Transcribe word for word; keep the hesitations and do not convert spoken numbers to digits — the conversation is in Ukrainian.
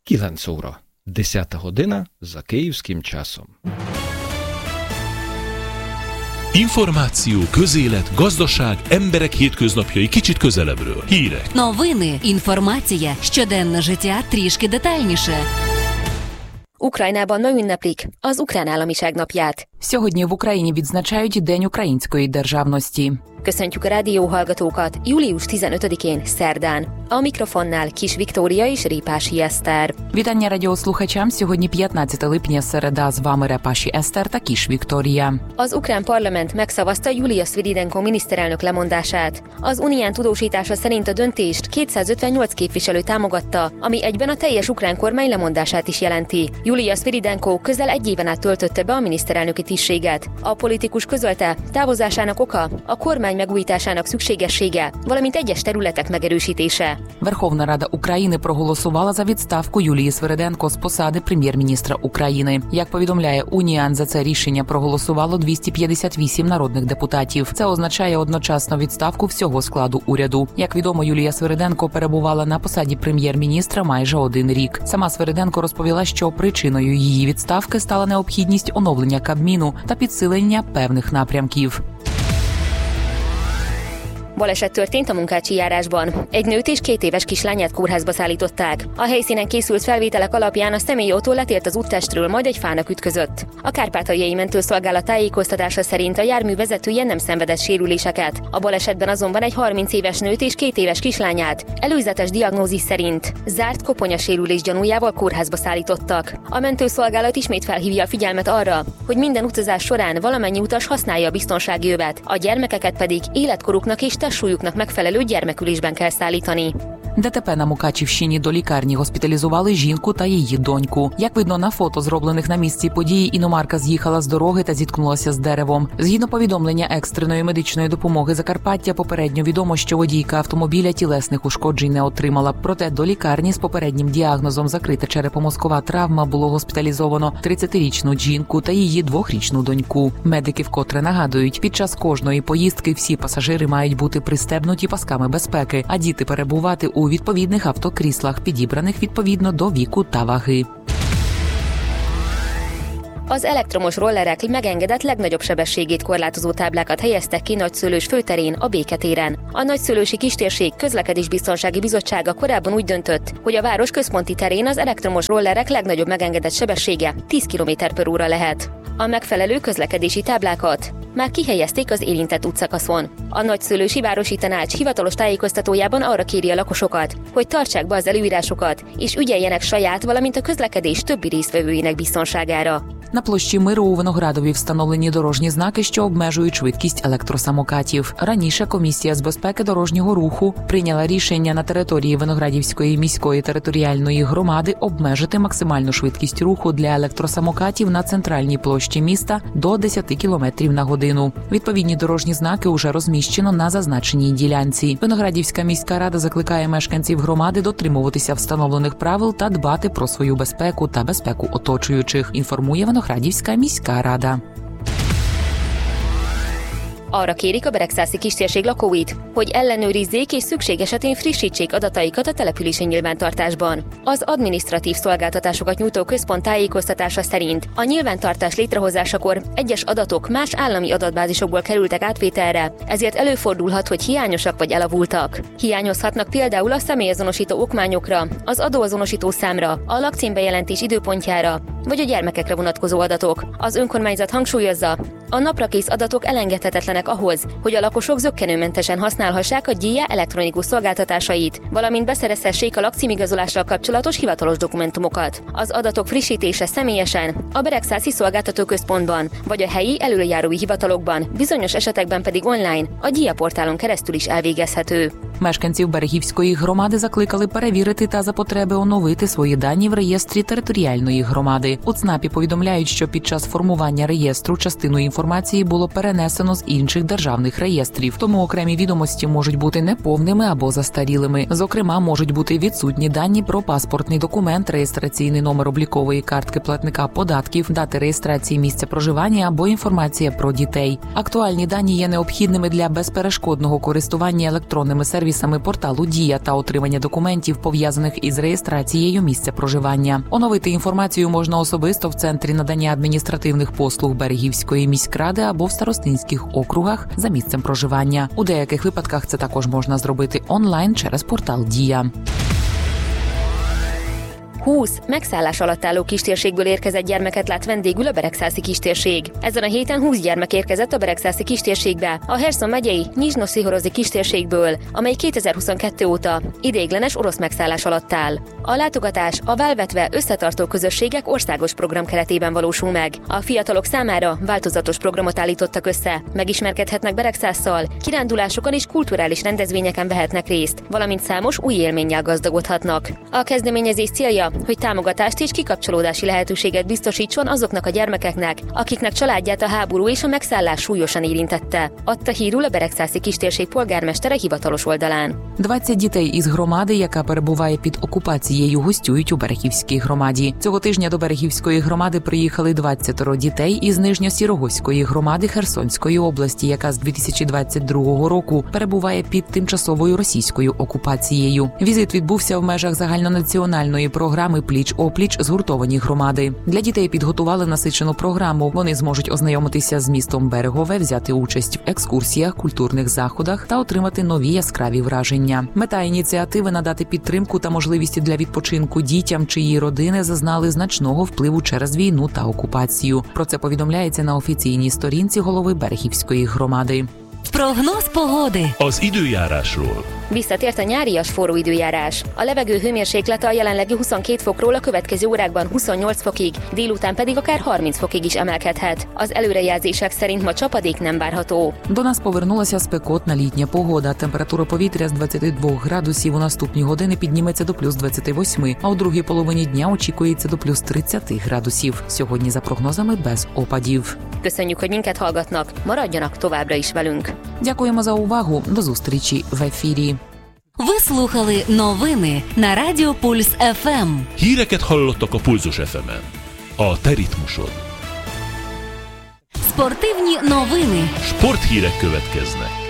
kilenc óra, dесята година за kиївським часом. Információ, közélet, gazdaság, emberek hétköznapjai kicsit közelebbről. Hírek. Новини, інформація, щоденне життя трішки детальніше. Ukrajnában ma ünneplik az Ukrán Államiság napját. Sьогодні в Україні відзначають День української державності. Köszöntjük a rádióhallgatókat július tizenötödikén szerdán. A mikrofonnál Kis Viktória és Répási Eszter. Вітання радіослухачам. Сьогодні п'ятнадцяте липня, середа. З вами Репаші Eszter та Kis Viktória. Az ukrán parlament megszavazta Julia Sviridenko miniszterelnök lemondását. Az Unián tudósítása szerint a döntést kétszázötvennyolc képviselő támogatta, ami egyben a teljes ukrán kormány lemondását is jelenti. Julia Sviridenko közel egy éven át töltötte be a miniszterelnöki tisztséget. A politikus közölte, távozásának oka a kormány megújításának szükségessége, valamint egyes területek megerősítése. Верховна Рада України проголосувала за відставку Юлії Свириденко з посади прем'єр-міністра України. Як повідомляє Уніан, за це рішення проголосувало двісті п'ятдесят вісім народних депутатів. Це означає одночасно відставку всього складу уряду. Як відомо, Юлія Свириденко перебувала на посаді прем'єр-міністра майже один рік. Сама Свириденко розповіла, що причиною її відставки стала необхідність оновлення Кабміну та підсилення певних напрямків. Baleset történt a Munkácsi járásban. Egy nőt és két éves kislányát kórházba szállították. A helyszínen készült felvételek alapján a személyautó letért az úttestről, majd egy fának ütközött. A Kárpátaljai Mentőszolgálat tájékoztatása szerint a jármű vezetője nem szenvedett sérüléseket. A balesetben azonban egy harminc éves nőt és két éves kislányát előzetes diagnózis szerint zárt koponyasérülés gyanújával kórházba szállítottak. A mentőszolgálat ismét felhívja a figyelmet arra, hogy minden utazás során valamennyi utas használja a biztonsági övet, a gyermekeket pedig életkoruknak és testsúlyuknak megfelelő gyermekülésben kell szállítani. ДТП на Мукачівщині. До лікарні госпіталізували жінку та її доньку. Як видно на фото, зроблених на місці події, іномарка з'їхала з дороги та зіткнулася з деревом. Згідно повідомлення екстреної медичної допомоги Закарпаття, попередньо відомо, що водійка автомобіля тілесних ушкоджень не отримала. Проте до лікарні з попереднім діагнозом закрита черепно-мозкова травма було госпіталізовано тридцятирічну жінку та її двохрічну доньку. Медики вкотре нагадують, під час кожної поїздки всі пасажири мають бути пристебнуті пасками безпеки, а діти перебувати у відповідних автокріслах, підібраних відповідно до віку та ваги. Az elektromos rollerek megengedett legnagyobb sebességét korlátozó táblákat helyeztek ki Nagyszőlős főterén, a Béketéren. A Nagyszőlősi Kistérség Közlekedésbiztonsági Bizottsága korábban úgy döntött, hogy a város központi terén az elektromos rollerek legnagyobb megengedett sebessége tíz kilométer per óra lehet. A megfelelő közlekedési táblákat már kihelyezték az érintett útszakaszon. A Nagyszőlősi Városi Tanács hivatalos tájékoztatójában arra kéri a lakosokat, hogy tartsák be az előírásokat, és ügyeljenek saját, valamint a közlekedés többi résztvevőjének biztonságára. На площі Миру у Виноградові встановлені дорожні знаки, що обмежують швидкість електросамокатів. Раніше Комісія з безпеки дорожнього руху прийняла рішення на території Виноградівської міської територіальної громади обмежити максимальну швидкість руху для електросамокатів на центральній площі міста до десять кілометрів на годину. Відповідні дорожні знаки уже розміщено на зазначеній ділянці. Виноградівська міська рада закликає мешканців громади дотримуватися встановлених правил та дбати про свою безпеку та безпеку оточуючих, інформує Виноградівська міська рада. Arra kérik a Beregszászi Kistérség lakóit, hogy ellenőrizzék és szükség esetén frissítsék adataikat a települési nyilvántartásban. Az adminisztratív szolgáltatásokat nyújtó központ tájékoztatása szerint a nyilvántartás létrehozásakor egyes adatok más állami adatbázisokból kerültek átvételre, ezért előfordulhat, hogy hiányosak vagy elavultak. Hiányozhatnak például a személyazonosító okmányokra, az adóazonosító számra, a lakcímbejelentés időpontjára, vagy a gyermekekre vonatkozó adatok. Az önkormányzat hangsúlyozza, a naprakész adatok elengedhetetlenek ahhoz, hogy a lakosok zökkenőmentesen használhassák a GIA elektronikus szolgáltatásait, valamint beszerezhessék a lakcímigazolással kapcsolatos hivatalos dokumentumokat. Az adatok frissítése személyesen, a Beregszászi Szolgáltatóközpontban, vagy a helyi elöljárói hivatalokban, bizonyos esetekben pedig online, a GIA portálon keresztül is elvégezhető. Мешканців Берегівської громади закликали перевірити та за потреби оновити свої дані в реєстрі територіальної громади. У ЦНАПі повідомляють, що під час формування реєстру частину інформації було перенесено з інших державних реєстрів, тому окремі відомості можуть бути неповними або застарілими. Зокрема, можуть бути відсутні дані про паспортний документ, реєстраційний номер облікової картки платника податків, дати реєстрації місця проживання або інформація про дітей. Актуальні дані є необхідними для безперешкодного користування електронними сервісами сервісами порталу «Дія» та отримання документів, пов'язаних із реєстрацією місця проживання. Оновити інформацію можна особисто в Центрі надання адміністративних послуг Берегівської міськради або в старостинських округах за місцем проживання. У деяких випадках це також можна зробити онлайн через портал «Дія». húsz megszállás alatt álló kistérségből érkezett gyermeket lát vendégül a Beregszászi kistérség. Ezen a héten húsz gyermek érkezett a Beregszászi kistérségbe, a Herson megyei Nyizsno-Szihorozi kistérségből, amely kétezer-huszonkettő óta ideiglenes orosz megszállás alatt áll. A látogatás a válvetve összetartó közösségek országos program keretében valósul meg. A fiatalok számára változatos programot állítottak össze, megismerkedhetnek Beregszásszal, kirándulásokon és kulturális rendezvényeken vehetnek részt, valamint számos új élménnyel gazdagodhatnak. A kezdeményezés célja, hogy támogatást és kikapcsolódási lehetőséget biztosítson azoknak a gyermekeknek, akiknek családját a háború és a megszállás súlyosan érintette, adta hírul a Beregszászi kistérség polgármestere hivatalos oldalán. двадцять дітей із громади, яка перебуває під окупацією, гостюють у Берегівській громаді. Цього тижня до Берегівської громади приїхали двадцять дітей із Нижньосірогоської громади Херсонської області, яка з дві тисячі двадцять другого року перебуває під тимчасовою російською окупацією. Візит відбувся в межах загальнонаціональної програми «Пліч-опліч. Згуртовані громади». Для дітей підготували насичену програму. Вони зможуть ознайомитися з містом Берегове, взяти участь в екскурсіях, культурних заходах та отримати нові яскраві враження. Мета ініціативи – надати підтримку та можливість для відпочинку дітям, чиї родини зазнали значного впливу через війну та окупацію. Про це повідомляється на офіційній сторінці голови Берегівської громади. Прогноз pogody. Az időjárásról. Visszatért a nyárias forró időjárás. A levegő hőmérséklete a jelenlegi huszonkét fokról a következő órákban huszonnyolc fokig, délután pedig akár harminc fokig is emelkedhet. Az előrejelzések szerint ma csapadék nem várható. До нас повернулася спекотна літня погода. Температура повітря з двадцяти двох градусів у наступні години підніметься до плюс двадцяти восьми, а у другій половині дня очікується до плюс тридцяти градусів. Сьогодні за прогнозами без опадів. Köszönjük, hogy minket hallgatnak. Maradjanak továbbra is velünk. Дякуємо за увагу. До зустрічі в ефірі. Ви слухали новини на Радіо Пульс еф ем. Híreket hallottak a Pulzus еф емен. A te ritmusod. Спортивні новини. Sporthírek következnek.